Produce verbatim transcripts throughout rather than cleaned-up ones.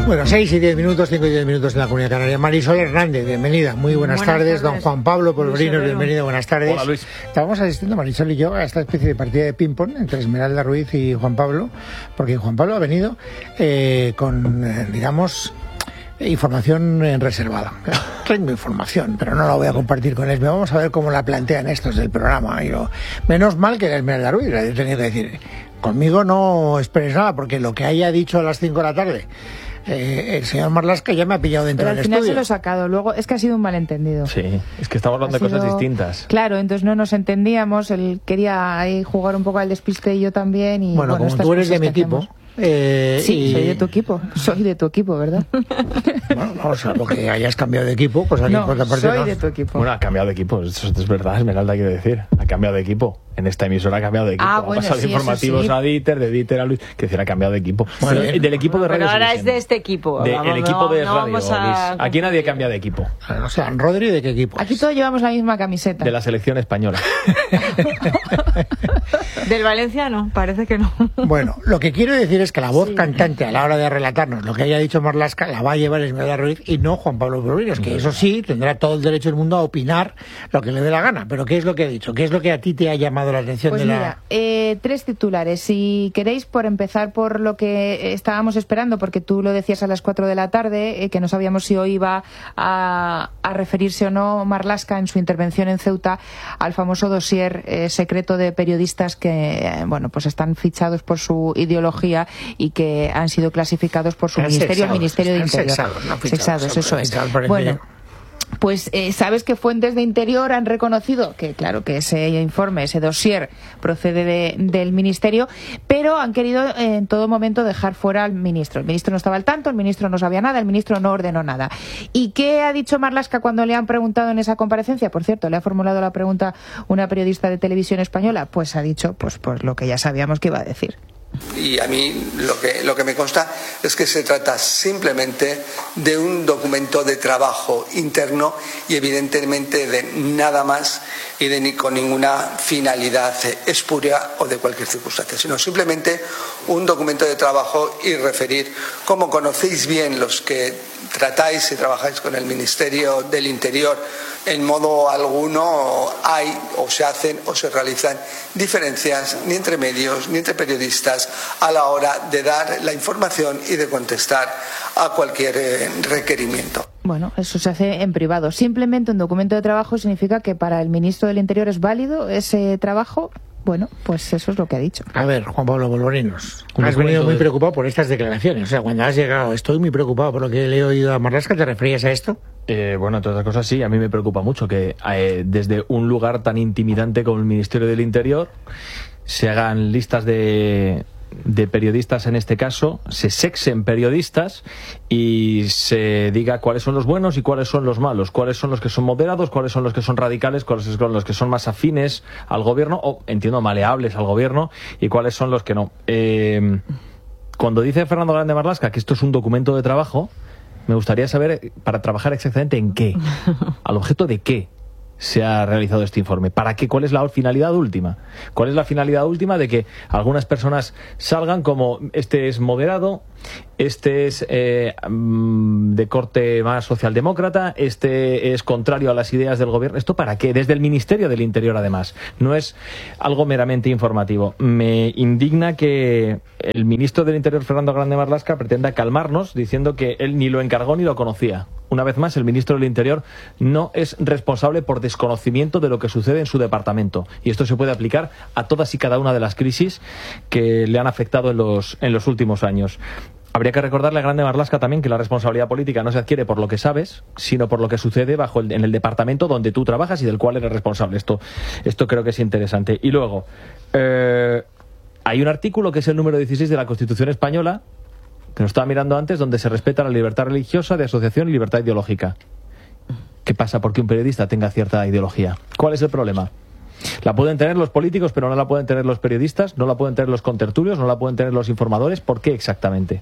Bueno, seis y diez minutos, cinco y diez minutos en la Comunidad Canaria. Marisol Hernández, bienvenida. Muy buenas, buenas tardes. tardes. Don Juan Pablo Polvorinos, bienvenido, buenas tardes. Hola, Luis. Estábamos asistiendo, Marisol y yo, a esta especie de partida de ping-pong entre Esmeralda Ruiz y Juan Pablo, porque Juan Pablo ha venido eh, con, eh, digamos, información reservada. Tengo información, pero no la voy a compartir con él. Vamos a ver cómo la plantean estos del programa. Y lo... Menos mal que era Esmeralda Ruiz, le he tenido que decir. Conmigo no esperes nada, porque lo que haya dicho a las cinco de la tarde eh, el señor Marlaska ya me ha pillado dentro Pero del al final estudio. se lo he sacado. Luego es que ha sido un malentendido. Sí, es que estamos hablando ha de sido... cosas distintas. Claro, entonces no nos entendíamos. Él quería ahí jugar un poco al despiste y yo también. Y, bueno, bueno, como tú eres de mi equipo. Eh, sí, y... soy de tu equipo. Soy de tu equipo, ¿verdad? Bueno, vamos a lo que hayas cambiado de equipo, pues aquí no, por otra parte soy no. de tu equipo. Bueno, ha cambiado de equipo, eso es verdad, Esmeralda, quiero decir. Ha cambiado de equipo. En esta emisora ha cambiado de equipo. Ah, ha bueno, pasado sí, de informativos sí. a Dieter, de Dieter a Luis. Que decir, ha cambiado de equipo. Bueno, Pero, del equipo de radio. Pero ahora sigue es siendo. de este equipo. De, vamos, el equipo no, de no radio, vamos a... Luis. Aquí nadie cambia de equipo. O sea, Rodri, ¿de qué equipo? Aquí todos llevamos la misma camiseta. De la selección española. Del Valencia no, parece que no. Bueno, lo que quiero decir es que la voz Sí. cantante a la hora de relatarnos lo que haya dicho Marlaska la va a llevar Esmeralda Ruiz y no Juan Pablo Polvorinos, que eso sí, tendrá todo el derecho del mundo a opinar lo que le dé la gana. Pero ¿qué es lo que ha dicho? ¿Qué es lo que a ti te ha llamado la atención Pues de mira, la...? eh, tres titulares. Si queréis, por empezar por lo que estábamos esperando, porque tú lo decías a las cuatro de la tarde, eh, que no sabíamos si hoy iba a, a referirse o no Marlaska en su intervención en Ceuta al famoso dossier eh, secreto de periodistas que, eh, bueno, pues están fichados por su ideología y que han sido clasificados por su Están ministerio, el sexados, Ministerio de están Interior. sexados, no fichados, Sexados, eso es. fichados parece- Bueno. Pues eh, sabes que fuentes de Interior han reconocido que, claro, que ese informe, ese dossier procede de, del Ministerio, pero han querido eh, en todo momento dejar fuera al ministro. El ministro no estaba al tanto, el ministro no sabía nada, el ministro no ordenó nada. ¿Y qué ha dicho Marlaska cuando le han preguntado en esa comparecencia? Por cierto, le ha formulado la pregunta una periodista de televisión española. Pues ha dicho pues, pues lo que ya sabíamos que iba a decir. Y a mí lo que, lo que me consta es que se trata simplemente de un documento de trabajo interno y evidentemente de nada más y de ni con ninguna finalidad espuria o de cualquier circunstancia, sino simplemente un documento de trabajo y referir, como conocéis bien los que tratáis y trabajáis con el Ministerio del Interior, en modo alguno hay o se hacen o se realizan diferencias ni entre medios ni entre periodistas a la hora de dar la información y de contestar a cualquier eh, requerimiento. Bueno, eso se hace en privado. Simplemente un documento de trabajo significa que para el ministro del Interior es válido ese trabajo. Bueno, pues eso es lo que ha dicho. A ver, Juan Pablo Polvorinos, Un has venido documento muy de- preocupado por estas declaraciones. O sea, cuando has llegado, estoy muy preocupado por lo que le he oído a Marlaska, ¿te referías a esto? Eh, bueno, entre otras cosas sí, a mí me preocupa mucho que eh, desde un lugar tan intimidante como el Ministerio del Interior se hagan listas de, de periodistas, en este caso, se sexen periodistas y se diga cuáles son los buenos y cuáles son los malos, cuáles son los que son moderados, cuáles son los que son radicales, cuáles son los que son más afines al gobierno o, entiendo, maleables al gobierno y cuáles son los que no. Eh, cuando dice Fernando Grande Marlaska que esto es un documento de trabajo, me gustaría saber, para trabajar exactamente en qué, al objeto de qué se ha realizado este informe, para qué, cuál es la finalidad última, cuál es la finalidad última de que algunas personas salgan como este es moderado, este es eh, de corte más socialdemócrata, este es contrario a las ideas del gobierno. ¿Esto para qué? Desde el Ministerio del Interior, además. No es algo meramente informativo. Me indigna que el ministro del Interior, Fernando Grande Marlaska, pretenda calmarnos diciendo que él ni lo encargó ni lo conocía. Una vez más, el ministro del Interior no es responsable por desconocimiento de lo que sucede en su departamento. Y esto se puede aplicar a todas y cada una de las crisis que le han afectado en los, en los últimos años. Habría que recordarle a Grande Marlaska también que la responsabilidad política no se adquiere por lo que sabes, sino por lo que sucede bajo el, en el departamento donde tú trabajas y del cual eres responsable. Esto, esto creo que es interesante. Y luego, eh, hay un artículo que es el número dieciséis de la Constitución Española, que nos estaba mirando antes, donde se respeta la libertad religiosa, de asociación y libertad ideológica. ¿Qué pasa porque un periodista tenga cierta ideología? ¿Cuál es el problema? La pueden tener los políticos, pero no la pueden tener los periodistas, no la pueden tener los contertulios, no la pueden tener los informadores. ¿Por qué exactamente?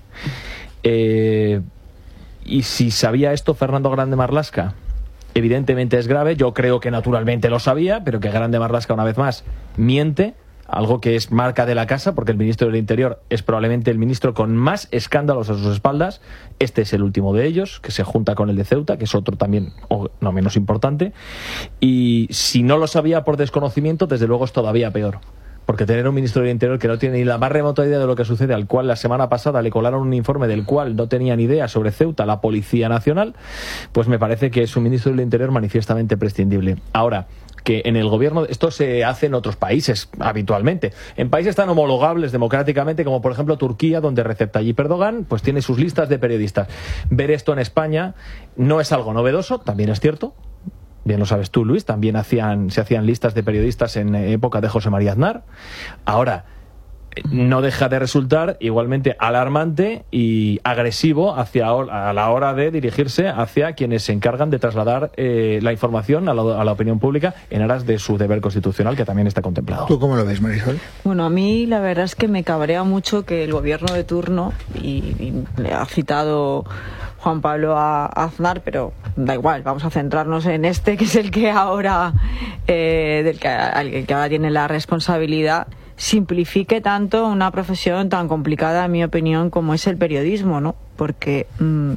Eh, y si sabía esto Fernando Grande Marlaska, evidentemente es grave. Yo creo que naturalmente lo sabía, pero que Grande Marlaska, una vez más, miente algo que es marca de la casa, porque el ministro del Interior es probablemente el ministro con más escándalos a sus espaldas. Este es el último de ellos, que se junta con el de Ceuta, que es otro también, o no menos importante. Y si no lo sabía por desconocimiento, desde luego es todavía peor. Porque tener un ministro del Interior que no tiene ni la más remota idea de lo que sucede, al cual la semana pasada le colaron un informe del cual no tenía ni idea sobre Ceuta, la Policía Nacional, pues me parece que es un ministro del Interior manifiestamente prescindible. Ahora, que en el gobierno, esto se hace en otros países habitualmente, en países tan homologables democráticamente como por ejemplo Turquía, donde Recep Tayyip Erdogan pues tiene sus listas de periodistas. Ver esto en España no es algo novedoso, también es cierto. Bien lo sabes tú, Luis, también hacían, se hacían listas de periodistas en época de José María Aznar. Ahora, no deja de resultar igualmente alarmante y agresivo hacia a la hora de dirigirse hacia quienes se encargan de trasladar eh, la información a la, a la opinión pública en aras de su deber constitucional, que también está contemplado. ¿Tú cómo lo ves, Marisol? Bueno, a mí la verdad es que me cabrea mucho que el gobierno de turno, y, y le ha citado Juan Pablo a Aznar, pero da igual, vamos a centrarnos en este, que es el que ahora, eh, del que, el que ahora tiene la responsabilidad, simplifique tanto una profesión tan complicada, en mi opinión, como es el periodismo, ¿no? Porque mmm,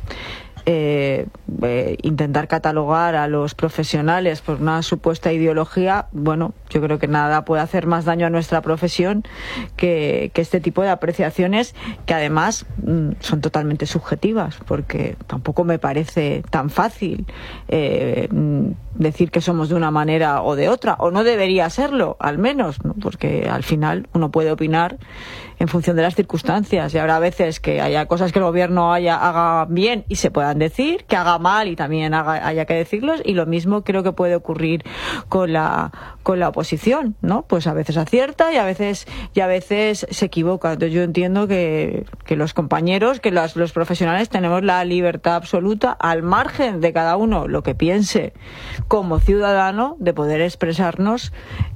eh, eh, intentar catalogar a los profesionales por una supuesta ideología, bueno, yo creo que nada puede hacer más daño a nuestra profesión que, que este tipo de apreciaciones, que además mmm, son totalmente subjetivas, porque tampoco me parece tan fácil eh, decir que somos de una manera o de otra, o no debería serlo, al menos, ¿no? Porque al final uno puede opinar en función de las circunstancias, y habrá veces que haya cosas que el gobierno haya, haga bien y se puedan decir, que haga mal y también haga, haya que decirlos, y lo mismo creo que puede ocurrir con la con la oposición, ¿no? Pues a veces acierta y a veces y a veces se equivoca. Entonces yo entiendo que, que los compañeros, que los, los profesionales tenemos la libertad absoluta, al margen de cada uno lo que piense como ciudadano, de poder expresarnos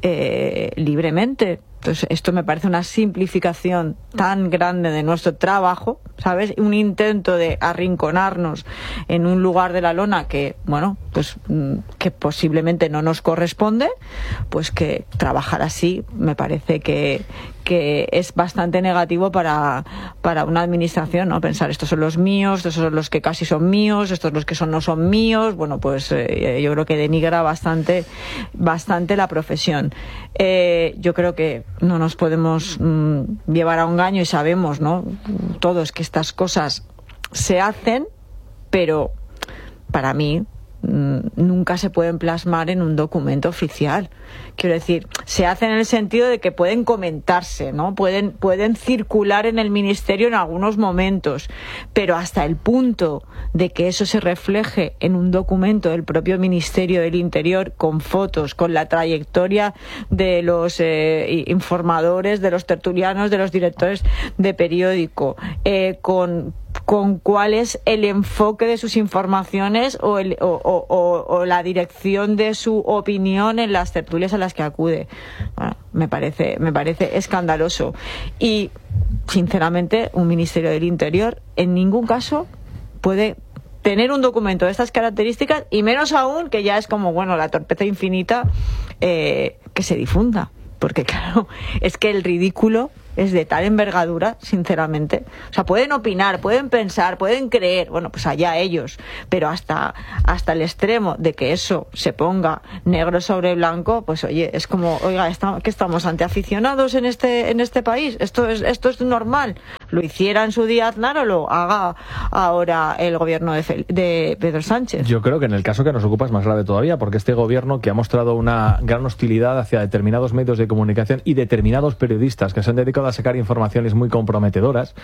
eh, libremente. Entonces, esto me parece una simplificación tan grande de nuestro trabajo, ¿sabes? Un intento de arrinconarnos en un lugar de la lona que, bueno, pues que posiblemente no nos corresponde, pues que trabajar así me parece que, que es bastante negativo para, para una administración, ¿no? Pensar, estos son los míos, estos son los que casi son míos, estos los que son no son míos, bueno, pues eh, yo creo que denigra bastante, bastante la profesión. Eh, yo creo que no nos podemos mmm, llevar a un engaño, y sabemos, ¿no?, todos, que estas cosas se hacen, pero para mí mmm, nunca se pueden plasmar en un documento oficial. Quiero decir, se hacen en el sentido de que pueden comentarse, ¿no? Pueden, pueden circular en el ministerio en algunos momentos, pero hasta el punto de que eso se refleje en un documento del propio Ministerio del Interior, con fotos, con la trayectoria de los eh, informadores, de los tertulianos, de los directores de periódico, eh, con con cuál es el enfoque de sus informaciones o, el, o, o, o, o la dirección de su opinión en las tertulias a las que acude. Bueno, me parece, me parece escandaloso. Y, sinceramente, un Ministerio del Interior en ningún caso puede tener un documento de estas características, y menos aún, que ya es como, bueno, la torpeza infinita, eh, que se difunda. Porque, claro, es que el ridículo es de tal envergadura, sinceramente. O sea, pueden opinar, pueden pensar, pueden creer, bueno, pues allá ellos, pero hasta hasta el extremo de que eso se ponga negro sobre blanco, pues oye, es como, oiga, estamos, ¿qué estamos ante aficionados en este en este país? Esto es esto es normal. Lo hiciera en su día Aznar, o lo haga ahora el gobierno de, Fel- de Pedro Sánchez. Yo creo que en el caso que nos ocupa es más grave todavía, porque este gobierno, que ha mostrado una gran hostilidad hacia determinados medios de comunicación y determinados periodistas que se han dedicado a sacar informaciones muy comprometedoras,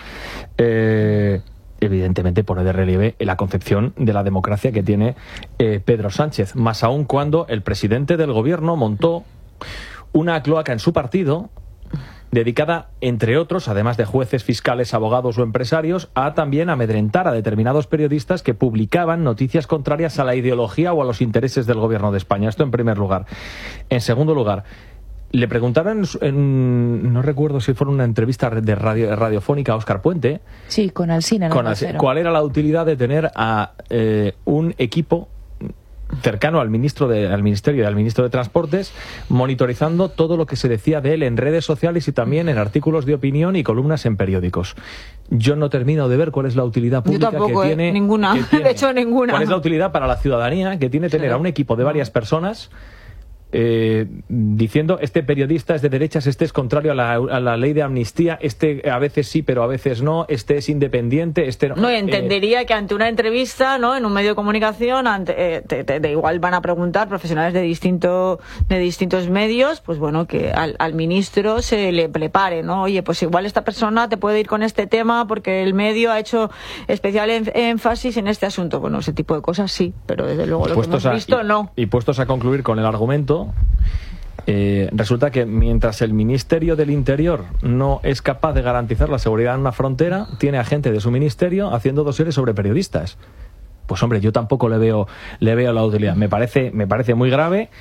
eh, evidentemente pone de relieve la concepción de la democracia que tiene eh, Pedro Sánchez, más aún cuando el presidente del gobierno montó una cloaca en su partido dedicada, entre otros, además de jueces, fiscales, abogados o empresarios, a también amedrentar a determinados periodistas que publicaban noticias contrarias a la ideología o a los intereses del gobierno de España. Esto en primer lugar. En segundo lugar, le preguntaron, en, no recuerdo si fue una entrevista de radio, radiofónica a Óscar Puente, sí, con Alsina, con Alsina, cuál era la utilidad de tener a eh, un equipo cercano al ministro de, al ministerio y al ministro de Transportes, monitorizando todo lo que se decía de él en redes sociales y también en artículos de opinión y columnas en periódicos. Yo no termino de ver cuál es la utilidad pública Yo tampoco, que eh, tiene. ninguna. Que tiene, de hecho, ninguna. ¿Cuál es la utilidad para la ciudadanía que tiene tener Sí. a un equipo de varias personas Eh, diciendo este periodista es de derechas, este es contrario a la, a la ley de amnistía, este a veces sí pero a veces no, este es independiente, este no? No, y entendería eh, que ante una entrevista, ¿no?, en un medio de comunicación, ante, eh, te, te, te, igual van a preguntar profesionales de distinto, de distintos medios, pues bueno, que al, al ministro se le prepare, ¿no? Oye, pues igual esta persona te puede ir con este tema porque el medio ha hecho especial en, énfasis en este asunto. Bueno, ese tipo de cosas sí, pero desde luego lo puestos que hemos visto a, y, no. Y puestos a concluir con el argumento, Eh, resulta que mientras el Ministerio del Interior no es capaz de garantizar la seguridad en una frontera, tiene a gente de su ministerio haciendo dosieres sobre periodistas. Pues hombre, yo tampoco le veo le veo la utilidad. Me parece me parece muy grave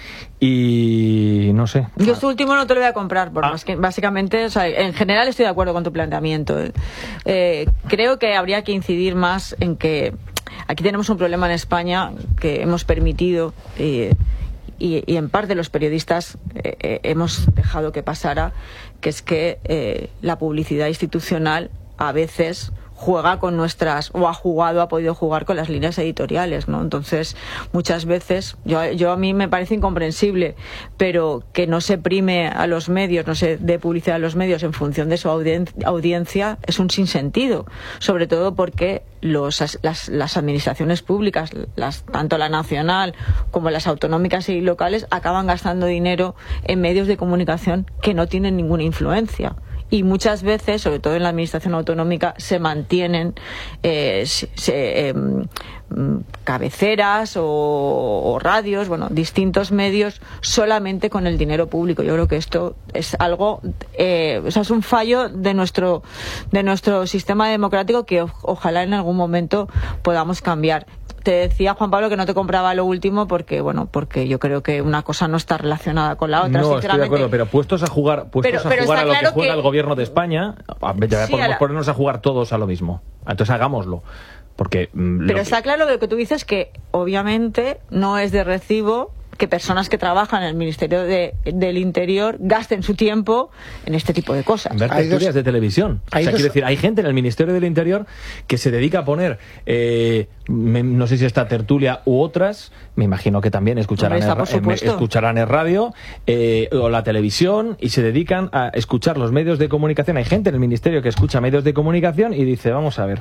y no sé. Yo este último no te lo voy a comprar, porque ah. básicamente, o sea, en general estoy de acuerdo con tu planteamiento. Eh, creo que habría que incidir más en que aquí tenemos un problema en España que hemos permitido eh, Y, y en parte los periodistas eh, eh, hemos dejado que pasara, que es que eh, la publicidad institucional a veces juega con nuestras, o ha jugado, ha podido jugar con las líneas editoriales, ¿no? Entonces, muchas veces, yo, yo a mí me parece incomprensible, pero que no se prime a los medios, no se dé publicidad a los medios en función de su audien- audiencia, es un sinsentido, sobre todo porque los, las, las administraciones públicas, las, tanto la nacional como las autonómicas y locales, acaban gastando dinero en medios de comunicación que no tienen ninguna influencia. Y muchas veces, sobre todo en la administración autonómica, se mantienen eh, se, se, eh, cabeceras o, o radios, bueno, distintos medios solamente con el dinero público. Yo creo que esto es algo, eh, o sea, es un fallo de nuestro de nuestro sistema democrático que o, ojalá en algún momento podamos cambiar. Te decía, Juan Pablo, que no te compraba lo último porque, bueno, porque yo creo que una cosa no está relacionada con la otra. No, estoy de acuerdo, pero puestos a jugar, puestos pero, a, pero jugar a lo claro que juega que... el gobierno de España, ya sí, podemos la... ponernos a jugar todos a lo mismo. Entonces hagámoslo. Porque, mm, pero lo está que... claro que lo que tú dices, que obviamente no es de recibo que personas que trabajan en el Ministerio de, del Interior gasten su tiempo en este tipo de cosas. Ver tertulias de televisión. O sea, dos... quiero decir, hay gente en el Ministerio del Interior que se dedica a poner, eh, me, no sé si esta tertulia u otras, me imagino que también escucharán, está, el, eh, escucharán el radio eh, o la televisión y se dedican a escuchar los medios de comunicación. Hay gente en el Ministerio que escucha medios de comunicación y dice, vamos a ver...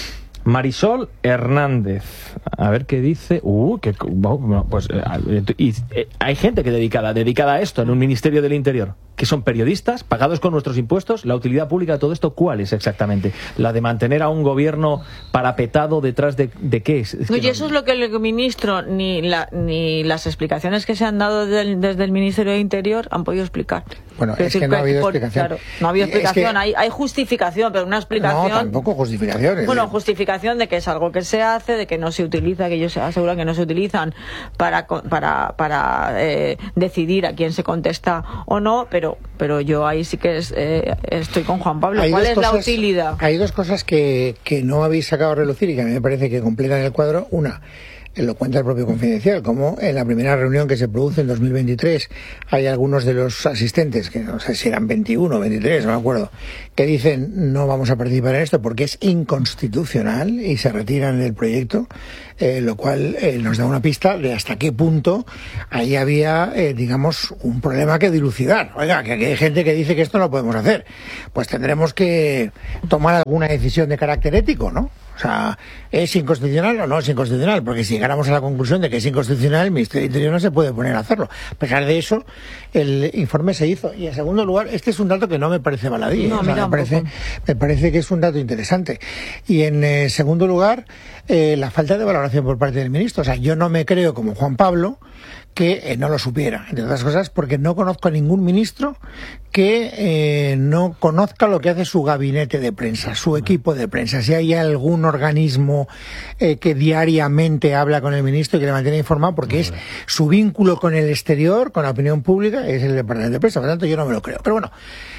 Marisol Hernández, a ver qué dice. Uh, que bueno, pues eh, y, eh, hay gente que dedicada dedicada a esto en un Ministerio del Interior, que son periodistas pagados con nuestros impuestos. La utilidad pública de todo esto, ¿cuál es exactamente? La de mantener a un gobierno parapetado detrás de, de qué es. es no, que y no... eso es lo que el ministro ni la, ni las explicaciones que se han dado del, desde el Ministerio de Interior han podido explicar. Bueno, es, es que no ha habido por, explicación. Claro, no ha habido explicación. Es que... hay, hay justificación, pero una explicación. No, tampoco justificaciones. Bueno, justificación de que es algo que se hace, de que no se utiliza, que ellos aseguran que no se utilizan para para para eh, decidir a quién se contesta o no, pero pero yo ahí sí que es, eh, estoy con Juan Pablo. Hay ¿Cuál es cosas, la utilidad? Hay dos cosas que, que no habéis sacado a relucir y que a mí me parece que completan el cuadro. Una, lo cuenta el propio Confidencial, como en la primera reunión que se produce en dos mil veintitrés hay algunos de los asistentes, que no sé si eran veintiuno o veintitrés, no me acuerdo, que dicen no vamos a participar en esto porque es inconstitucional y se retiran del proyecto, eh, lo cual eh, nos da una pista de hasta qué punto ahí había, eh, digamos, un problema que dilucidar. Oiga, que aquí hay gente que dice que esto no lo podemos hacer. Pues tendremos que tomar alguna decisión de carácter ético, ¿no? O sea, ¿es inconstitucional o no es inconstitucional? Porque si llegáramos a la conclusión de que es inconstitucional, el Ministerio del Interior no se puede poner a hacerlo. A pesar de eso, el informe se hizo. Y en segundo lugar, este es un dato que no me parece baladí. No, o sea, me, parece, me parece que es un dato interesante. Y en eh, segundo lugar, eh, la falta de valoración por parte del ministro. O sea, yo no me creo como Juan Pablo que eh, no lo supiera, entre otras cosas porque no conozco a ningún ministro que eh, no conozca lo que hace su gabinete de prensa, su equipo de prensa. Si hay algún organismo eh, que diariamente habla con el ministro y que le mantiene informado, porque es su vínculo con el exterior, con la opinión pública, es el departamento de prensa. Por lo tanto, yo no me lo creo. Pero bueno,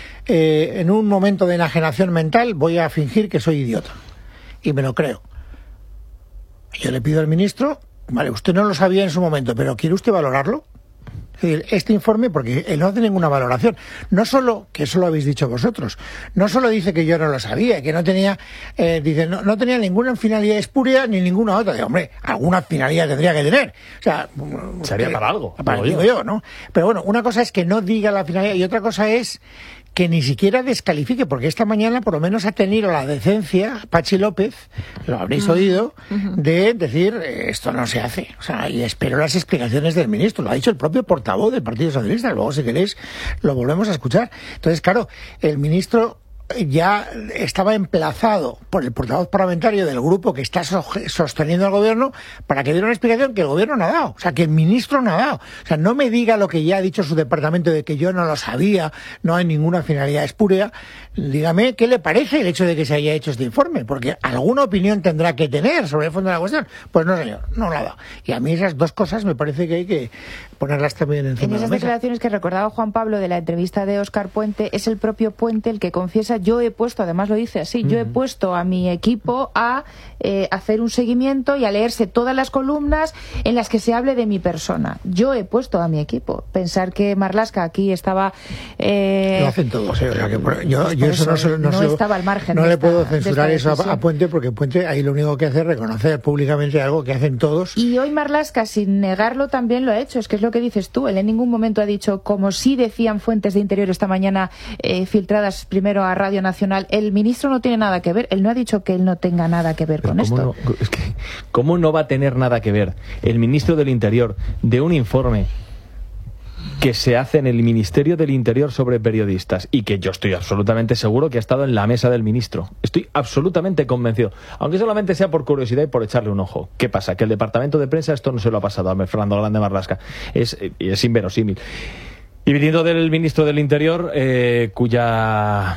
eh, en un momento de enajenación mental voy a fingir que soy idiota y me lo creo. Yo le pido al ministro vale, usted no lo sabía en su momento, pero ¿quiere usted valorarlo? Es decir, este informe, porque él no hace ninguna valoración, no solo, que eso lo habéis dicho vosotros, no solo dice que yo no lo sabía, que no tenía, eh, dice, no, no tenía ninguna finalidad espuria ni ninguna otra. Digo, hombre, alguna finalidad tendría que tener. O sea, sería eh, para algo. Para, digo yo, ¿no? Pero bueno, una cosa es que no diga la finalidad y otra cosa es que ni siquiera descalifique, porque esta mañana por lo menos ha tenido la decencia, Pachi López, lo habréis uh-huh. oído, uh-huh. de decir, eh, esto no se hace. O sea, y espero las explicaciones del ministro. Lo ha dicho el propio portavoz del Partido Socialista. Luego, si queréis, lo volvemos a escuchar. Entonces, claro, el ministro ya estaba emplazado por el portavoz parlamentario del grupo que está sosteniendo al gobierno para que diera una explicación que el gobierno no ha dado, o sea, que el ministro no ha dado. O sea, no me diga lo que ya ha dicho su departamento de que yo no lo sabía, no hay ninguna finalidad espúrea. Dígame qué le parece el hecho de que se haya hecho este informe, porque alguna opinión tendrá que tener sobre el fondo de la cuestión. Pues no, señor, no la ha dado. Y a mí esas dos cosas me parece que hay que ponerlas también encima en de la esas mesa. Declaraciones que recordaba Juan Pablo de la entrevista de Óscar Puente, es el propio Puente el que confiesa: yo he puesto, además lo dice así, uh-huh. yo he puesto a mi equipo a eh, hacer un seguimiento y a leerse todas las columnas en las que se hable de mi persona. Yo he puesto a mi equipo. Pensar que Marlaska aquí estaba... Eh, lo hacen todos, ¿eh? O sea, que por, yo, yo eso, eso no, no, no se, estaba al margen. No de le esta, puedo censurar eso a, a Puente, porque Puente ahí lo único que hace es reconocer públicamente algo que hacen todos. Y hoy Marlaska, sin negarlo, también lo ha hecho. Es que es lo que dices tú. Él en ningún momento ha dicho, como sí decían fuentes de Interior esta mañana, eh, filtradas primero a Radio Nacional, el ministro no tiene nada que ver. Él no ha dicho que él no tenga nada que ver Pero con ¿cómo esto. No, es que, ¿cómo no va a tener nada que ver el ministro del Interior de un informe que se hace en el Ministerio del Interior sobre periodistas y que yo estoy absolutamente seguro que ha estado en la mesa del ministro? Estoy absolutamente convencido, aunque solamente sea por curiosidad y por echarle un ojo. ¿Qué pasa? Que el departamento de prensa esto no se lo ha pasado a Fernando Grande Marlaska. Es, es inverosímil. Y viniendo del ministro del Interior, eh, cuya...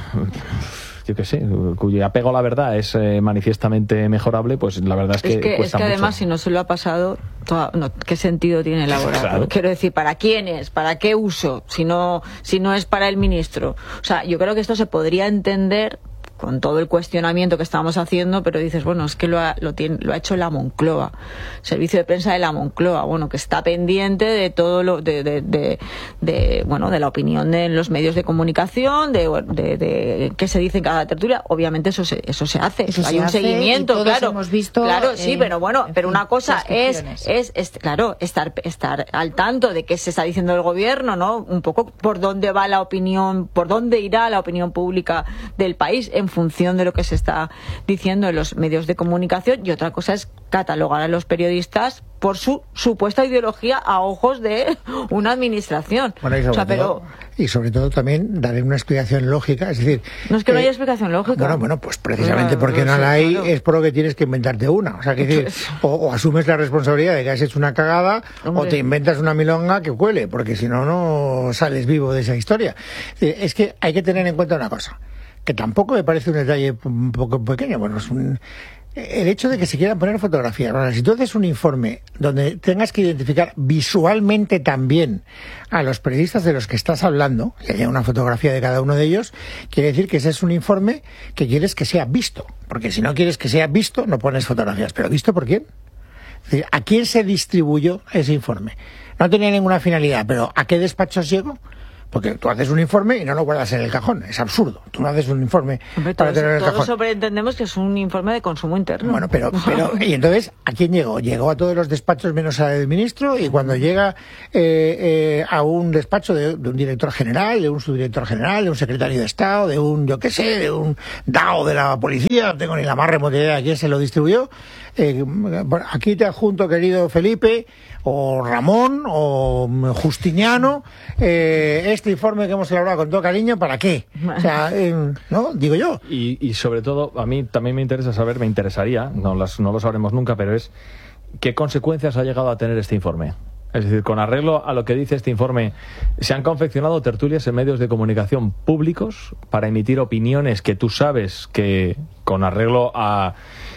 yo qué sé, cuyo apego a la verdad es eh, manifiestamente mejorable, pues la verdad es que, es que, cuesta es que además mucho. Si no se lo ha pasado, toda, no, ¿qué sentido tiene elaborar? Claro. Quiero decir, ¿para quién es? ¿Para qué uso? Si no, si no es para el ministro. O sea, yo creo que esto se podría entender con todo el cuestionamiento que estábamos haciendo, pero dices, bueno, es que lo ha, lo tiene, lo ha hecho la Moncloa, servicio de prensa de la Moncloa, bueno, que está pendiente de todo lo, de, de, de, de bueno, de la opinión de los medios de comunicación, de, de, de qué se dice en cada tertulia. Obviamente eso se, eso se hace, eso hay se un hace seguimiento, y todos claro, hemos visto, claro, sí, eh, pero bueno, pero fin, una cosa es, es, es, claro, estar, estar al tanto de qué se está diciendo el gobierno, ¿no? Un poco por dónde va la opinión, por dónde irá la opinión pública del país en función de lo que se está diciendo en los medios de comunicación, y otra cosa es catalogar a los periodistas por su supuesta ideología a ojos de una administración. Bueno, y, sobre o sea, todo, pero... y sobre todo también darle una explicación lógica, es decir... No es que eh, no haya explicación lógica. Bueno, bueno, pues precisamente Claro, porque no sí, la hay, claro. es por lo que tienes que inventarte una. O sea, que decir, o, o asumes la responsabilidad de que has hecho una cagada, Hombre. o te inventas una milonga que cuele, porque si no, no sales vivo de esa historia. Es que hay que tener en cuenta una cosa, que tampoco me parece un detalle un poco pequeño. Bueno, es un... el hecho de que se quieran poner fotografías. Ahora, si tú haces un informe donde tengas que identificar visualmente también a los periodistas de los que estás hablando, y haya una fotografía de cada uno de ellos, quiere decir que ese es un informe que quieres que sea visto. Porque si no quieres que sea visto, no pones fotografías. ¿Pero visto por quién? Es decir, ¿a quién se distribuyó ese informe? No tenía ninguna finalidad, pero ¿a qué despachos llegó? Porque tú haces un informe y no lo guardas en el cajón. Es absurdo. Tú no haces un informe Hombre, para todos, tener en el todos cajón. sobreentendemos que es un informe de consumo interno. Bueno, pero, pero y entonces, ¿a quién llegó? Llegó a todos los despachos menos al ministro, y cuando llega eh, eh, a un despacho de, de un director general, de un subdirector general, de un secretario de Estado, de un, yo qué sé, de un D A O de la policía, no tengo ni la más remota idea de quién se lo distribuyó. Eh, aquí te adjunto, querido Felipe, o Ramón, o Justiniano, eh, este informe que hemos elaborado con todo cariño, ¿para qué? O sea, eh, ¿no? Digo yo. Y, y sobre todo, a mí también me interesa saber, me interesaría, no, las, no lo sabremos nunca, pero es ¿qué consecuencias ha llegado a tener este informe? Es decir, con arreglo a lo que dice este informe, se han confeccionado tertulias en medios de comunicación públicos para emitir opiniones que tú sabes que, con arreglo a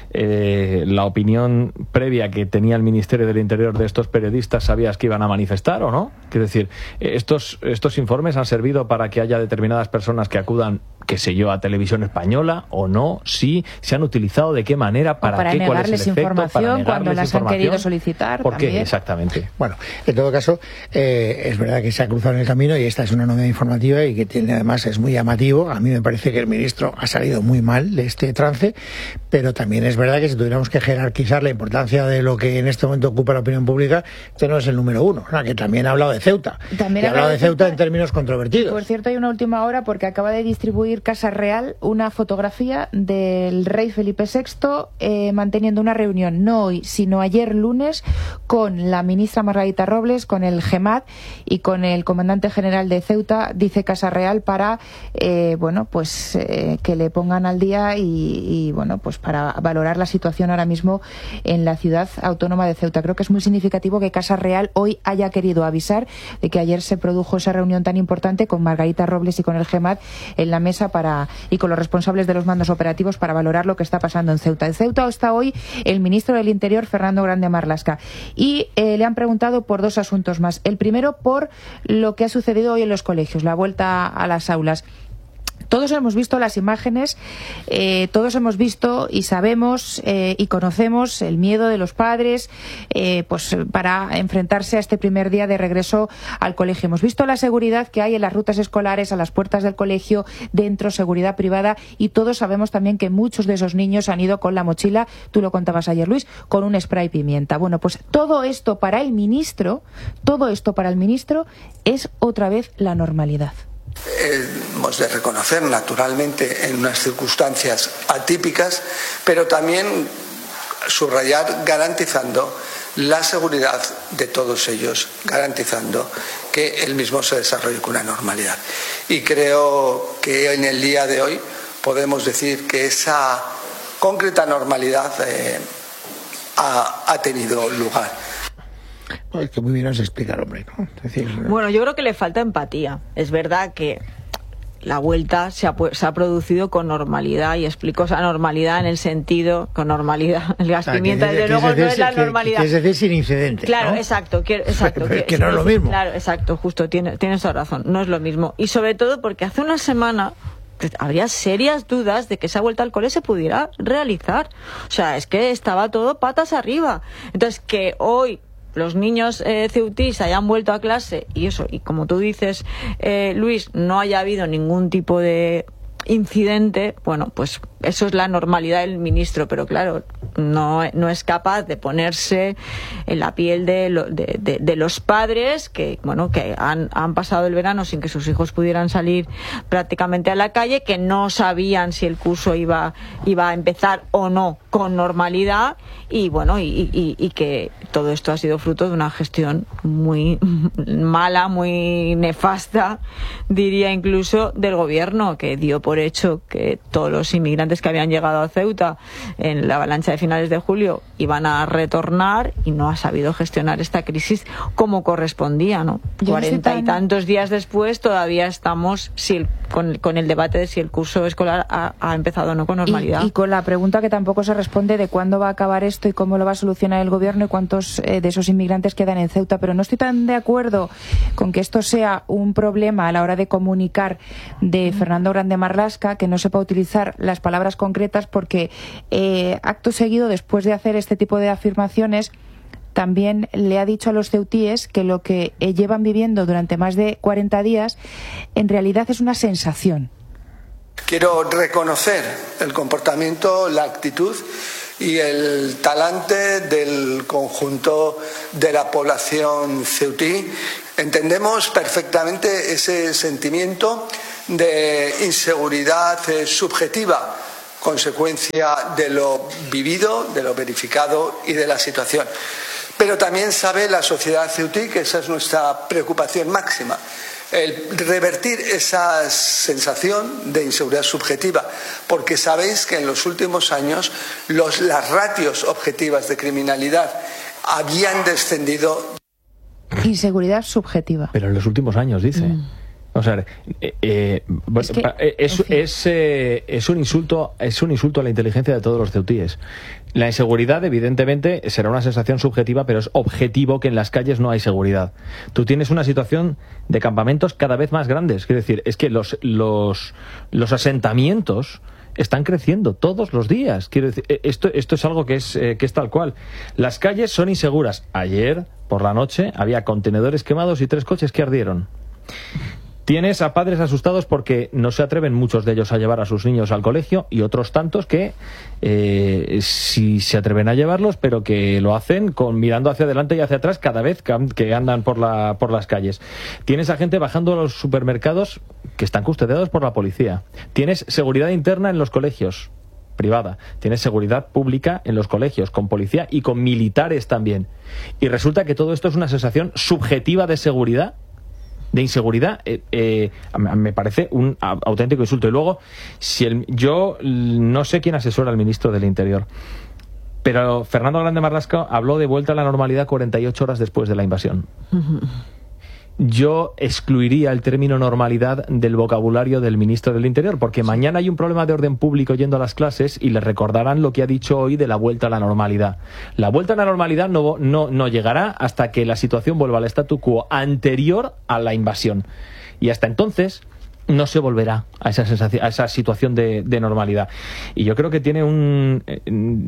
eh, la opinión previa que tenía el Ministerio del Interior de estos periodistas, sabías que iban a manifestar, ¿o no? Es decir, estos, estos informes han servido para que haya determinadas personas que acudan qué sé yo, a Televisión Española o no, si se han utilizado, de qué manera, para, para qué, cuál es el efecto, información para negarles cuando las información, han querido solicitar. ¿Por también. qué? Exactamente. Bueno, en todo caso, eh, es verdad que se ha cruzado en el camino y esta es una novedad informativa y que tiene, además es muy llamativo. A mí me parece que el ministro ha salido muy mal de este trance, pero también es verdad que si tuviéramos que jerarquizar la importancia de lo que en este momento ocupa la opinión pública, este no es el número uno, o sea, que también ha hablado de Ceuta. También ha hablado de Ceuta en términos controvertidos. Por cierto, hay una última hora porque acaba de distribuir Casa Real una fotografía del rey Felipe sexto eh, manteniendo una reunión, no hoy, sino ayer lunes, con la ministra Margarita Robles, con el GEMAT y con el comandante general de Ceuta, dice Casa Real, para eh, bueno, pues eh, que le pongan al día y, y bueno, pues para valorar la situación ahora mismo en la ciudad autónoma de Ceuta. Creo que es muy significativo que Casa Real hoy haya querido avisar de que ayer se produjo esa reunión tan importante con Margarita Robles y con el GEMAT en la mesa para y con los responsables de los mandos operativos para valorar lo que está pasando en Ceuta. En Ceuta está hoy el ministro del Interior, Fernando Grande Marlaska, y eh, le han preguntado por dos asuntos más. El primero, por lo que ha sucedido hoy en los colegios, la vuelta a las aulas. Todos hemos visto las imágenes, eh, todos hemos visto y sabemos eh, y conocemos el miedo de los padres eh, pues para enfrentarse a este primer día de regreso al colegio. Hemos visto la seguridad que hay en las rutas escolares, a las puertas del colegio, dentro, seguridad privada, y todos sabemos también que muchos de esos niños han ido con la mochila, tú lo contabas ayer, Luis, con un spray pimienta. Bueno, pues todo esto para el ministro, todo esto para el ministro es otra vez la normalidad. Hemos de reconocer, naturalmente, en unas circunstancias atípicas, pero también subrayar garantizando la seguridad de todos ellos, garantizando que el mismo se desarrolle con una normalidad. Y creo que en el día de hoy podemos decir que esa concreta normalidad eh, ha, ha tenido lugar. Es que muy bien se explica el hombre, ¿no? Es decir, bueno, yo creo que le falta empatía. Es verdad que la vuelta se ha, se ha producido con normalidad, y explico esa normalidad en el sentido, con normalidad, el gas pimienta, desde luego no es la normalidad. Es decir, sin incidentes, claro, ¿no? exacto, que, exacto que, que no es lo mismo. Claro, exacto, justo, tienes, tienes toda razón, no es lo mismo. Y sobre todo porque hace una semana habría serias dudas de que esa vuelta al cole se pudiera realizar. O sea, es que estaba todo patas arriba. Entonces, que hoy los niños eh, ceutís hayan vuelto a clase y eso, y como tú dices, eh, Luis, no haya habido ningún tipo de incidente, bueno, pues eso es la normalidad del ministro, pero claro, no, no es capaz de ponerse en la piel de, lo, de, de, de los padres que, bueno, que han, han pasado el verano sin que sus hijos pudieran salir prácticamente a la calle, que no sabían si el curso iba, iba a empezar o no con normalidad, y bueno, y, y, y que todo esto ha sido fruto de una gestión muy mala, muy nefasta, diría incluso, del gobierno, que dio por hecho que todos los inmigrantes que habían llegado a Ceuta en la avalancha de finales de julio iban a retornar, y no ha sabido gestionar esta crisis como correspondía, ¿no? Cuarenta tan... y tantos días después todavía estamos si el, con, con el debate de si el curso escolar ha, ha empezado o no con normalidad. Y, y con la pregunta que tampoco se responde de cuándo va a acabar esto y cómo lo va a solucionar el gobierno y cuántos eh, de esos inmigrantes quedan en Ceuta. Pero no estoy tan de acuerdo con que esto sea un problema a la hora de comunicar de Fernando Grande Marlaska, que no sepa utilizar las palabras concretas, porque eh, acto seguido, después de hacer este tipo de afirmaciones, también le ha dicho a los ceutíes que lo que eh, llevan viviendo durante más de cuarenta días en realidad es una sensación. Quiero reconocer el comportamiento, la actitud y el talante del conjunto de la población ceutí. Entendemos perfectamente ese sentimiento de inseguridad eh, subjetiva, consecuencia de lo vivido, de lo verificado y de la situación. Pero también sabe la sociedad ceutí que esa es nuestra preocupación máxima, el revertir esa sensación de inseguridad subjetiva, porque sabéis que en los últimos años los, las ratios objetivas de criminalidad habían descendido. Inseguridad subjetiva. Pero en los últimos años, dice. Mm. O sea, eh, eh, es, que, es, en fin. es, eh, es un insulto, es un insulto a la inteligencia de todos los ceutíes. La inseguridad, evidentemente, será una sensación subjetiva, pero es objetivo que en las calles no hay seguridad. Tú tienes una situación de campamentos cada vez más grandes. Quiero decir, es que los, los, los asentamientos están creciendo todos los días. Quiero decir, esto, esto es algo que es, eh, que es tal cual. Las calles son inseguras. Ayer, por la noche, había contenedores quemados y tres coches que ardieron. Tienes a padres asustados porque no se atreven muchos de ellos a llevar a sus niños al colegio y otros tantos que eh, sí se atreven a llevarlos, pero que lo hacen con mirando hacia adelante y hacia atrás cada vez que andan por, la, por las calles. Tienes a gente bajando a los supermercados que están custodiados por la policía. Tienes seguridad interna en los colegios, privada. Tienes seguridad pública en los colegios, con policía y con militares también. Y resulta que todo esto es una sensación subjetiva de seguridad, de inseguridad, eh, eh, me parece un auténtico insulto. Y luego, si el, yo no sé quién asesora al ministro del Interior, pero Fernando Grande Marlaska habló de vuelta a la normalidad cuarenta y ocho horas después de la invasión. Uh-huh. Yo excluiría el término normalidad del vocabulario del ministro del Interior, porque mañana hay un problema de orden público yendo a las clases y les recordarán lo que ha dicho hoy de la vuelta a la normalidad. La vuelta a la normalidad no, no, no llegará hasta que la situación vuelva al statu quo anterior a la invasión. Y hasta entonces no se volverá a esa sensación, a esa situación de, de normalidad. Y yo creo que tiene un... Eh,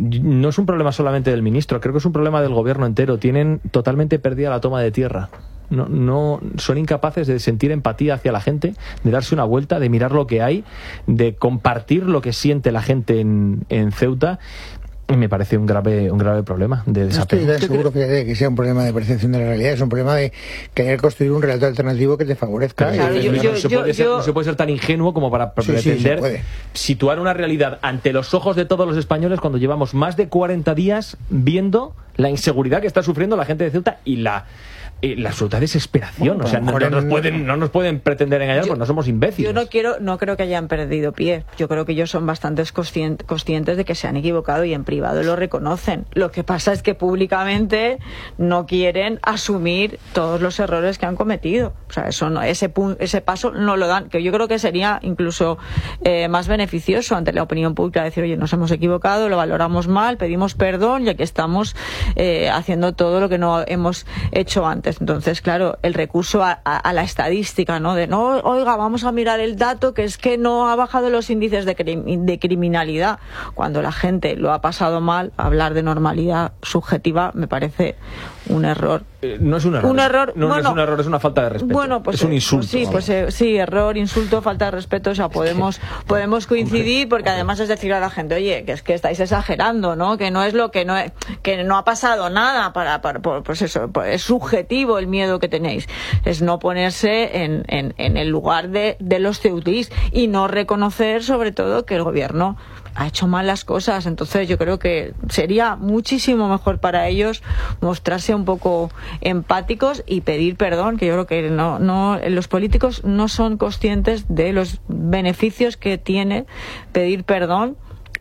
no es un problema solamente del ministro, creo que es un problema del gobierno entero. Tienen totalmente perdida la toma de tierra. No, no son incapaces de sentir empatía hacia la gente, de darse una vuelta, de mirar lo que hay, de compartir lo que siente la gente en, en Ceuta. Y me parece un grave un grave problema de desapego. No estoy seguro que, que sea un problema de percepción de la realidad, es un problema de querer construir un relato alternativo que te favorezca. Claro, y, yo, no, yo, se puede yo, ser, yo... no se puede ser tan ingenuo como para sí, pretender sí, situar una realidad ante los ojos de todos los españoles cuando llevamos más de cuarenta días viendo la inseguridad que está sufriendo la gente de Ceuta y la... Eh, la absoluta desesperación. Bueno, o sea, no, no, nos pueden, no nos pueden pretender engañar porque no somos imbéciles. Yo no quiero, no creo que hayan perdido pie. Yo creo que ellos son bastante conscientes, conscientes de que se han equivocado y en privado lo reconocen. Lo que pasa es que públicamente no quieren asumir todos los errores que han cometido. O sea, eso no, ese, ese paso no lo dan. Que yo creo que sería incluso eh, más beneficioso ante la opinión pública decir, oye, nos hemos equivocado, lo valoramos mal, pedimos perdón y aquí estamos eh, haciendo todo lo que no hemos hecho antes. Entonces, claro, el recurso a, a, a la estadística, ¿no? De no, oiga, vamos a mirar el dato que es que no ha bajado los índices de, crim, de criminalidad. Cuando la gente lo ha pasado mal, hablar de normalidad subjetiva me parece un error. Eh, no es un error. Un error. No, bueno, no es un error, es una falta de respeto. Bueno, pues es un insulto. Pues sí, vamos. pues eh, sí, error, insulto, falta de respeto. O sea, podemos podemos coincidir porque además es decir a la gente, oye, que es que estáis exagerando, ¿no? Que no es lo que no es, que no ha pasado nada para, para pues eso, pues es subjetivo el miedo que tenéis. Es no ponerse en, en, en el lugar de, de los ceutís y no reconocer, sobre todo, que el gobierno ha hecho mal las cosas. Entonces yo creo que sería muchísimo mejor para ellos mostrarse un poco empáticos y pedir perdón, que yo creo que no, no, los políticos no son conscientes de los beneficios que tiene pedir perdón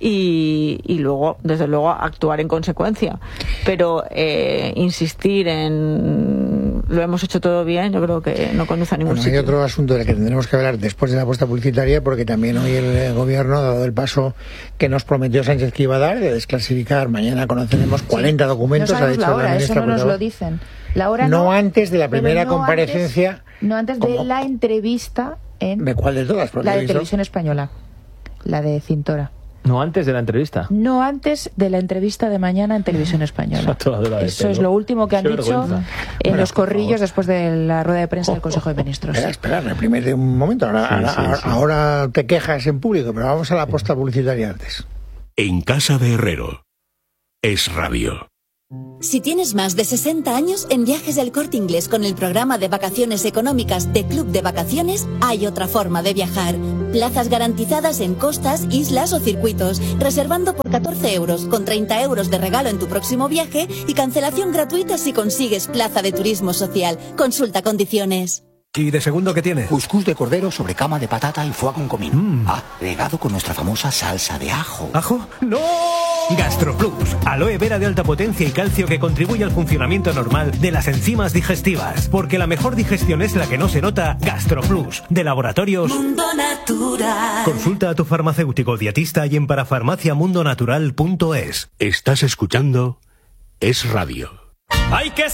y, y luego, desde luego, actuar en consecuencia. Pero eh, insistir en lo hemos hecho todo bien, yo creo que no conduce a ningún bueno, sitio. Hay otro asunto del que tendremos que hablar después de la apuesta publicitaria, porque también hoy el gobierno ha dado el paso que nos prometió Sánchez que iba a dar, de desclasificar. Mañana conoceremos cuarenta sí. documentos. No ha dicho la hora, la ministra, eso no nos lo dicen. La hora no, no antes de la primera no comparecencia. Antes, no antes de la entrevista en... ¿De cuál de todas? La de visto... Televisión Española, la de Cintora. No antes de la entrevista. No antes de la entrevista de mañana en Televisión Española. Eso es lo último que han Qué dicho vergüenza. en bueno, los corrillos después de la rueda de prensa oh, del Consejo oh, de Ministros. Espera, espera, reprímete un momento. Ahora, sí, ahora, sí, sí. ahora te quejas en público, pero vamos a la aposta publicitaria antes. En casa de Herrero. Es radio. Si tienes más de sesenta años, en Viajes del Corte Inglés con el programa de vacaciones económicas de Club de Vacaciones hay otra forma de viajar. Plazas garantizadas en costas, islas o circuitos, reservando por catorce euros, con treinta euros de regalo en tu próximo viaje y cancelación gratuita si consigues plaza de turismo social. Consulta condiciones. ¿Y de segundo qué tiene? Cuscús de cordero sobre cama de patata y foie con comino. Mm. Ah, regado con nuestra famosa salsa de ajo. ¿Ajo? ¡No! GastroPlus, aloe vera de alta potencia y calcio que contribuye al funcionamiento normal de las enzimas digestivas. Porque la mejor digestión es la que no se nota. GastroPlus, de Laboratorios Mundo Natural. Consulta a tu farmacéutico dietista y en parafarmaciamundonatural punto es. Estás escuchando Es Radio. ¡Hay que